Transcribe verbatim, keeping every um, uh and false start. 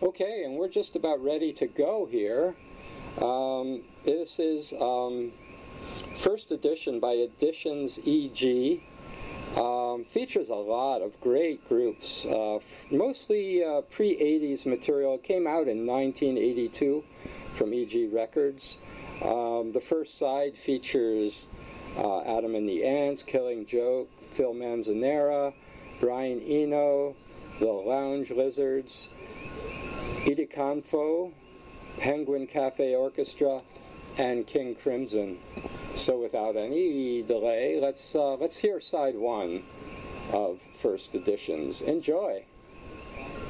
Okay, and we're just about ready to go here. Um, this is um, first edition by Editions E G. Um, features a lot of great groups, uh, f- mostly uh, pre-eighties material. It came out in nineteen eighty-two from E G Records. Um, the first side features uh, Adam and the Ants, Killing Joke, Phil Manzanera, Brian Eno, The Lounge Lizards, Edie Canfo, Penguin Cafe Orchestra, and King Crimson. So without any delay, let's uh, let's hear side one of First Editions. Enjoy.